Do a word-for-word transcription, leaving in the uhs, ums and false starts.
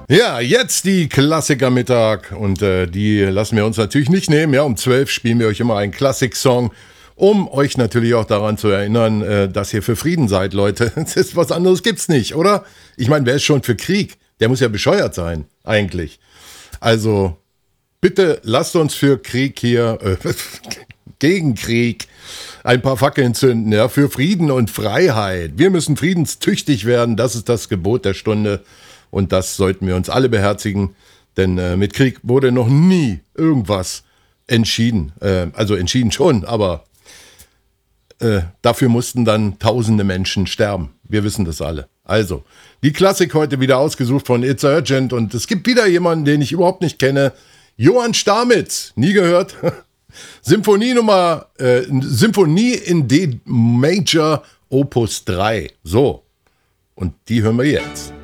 Ja, jetzt die Klassikermittag und äh, die lassen wir uns natürlich nicht nehmen. Ja, um zwölf spielen wir euch immer einen Klassik-Song, um euch natürlich auch daran zu erinnern, äh, dass ihr für Frieden seid, Leute. Das ist, was anderes gibt's nicht, oder? Ich meine, wer ist schon für Krieg? Der muss ja bescheuert sein, eigentlich. Also, bitte lasst uns für Krieg hier, äh, gegen Krieg, ein paar Fackeln zünden, ja, für Frieden und Freiheit. Wir müssen friedenstüchtig werden, das ist das Gebot der Stunde. Und das sollten wir uns alle beherzigen, denn äh, mit Krieg wurde noch nie irgendwas entschieden. Äh, also entschieden schon, aber äh, dafür mussten dann tausende Menschen sterben. Wir wissen das alle. Also, die Klassik heute wieder ausgesucht von It's Urgent und es gibt wieder jemanden, den ich überhaupt nicht kenne. Johann Stamitz, nie gehört. Symphonie Nummer, äh, Symphonie in D Major Opus drei. So, und die hören wir jetzt.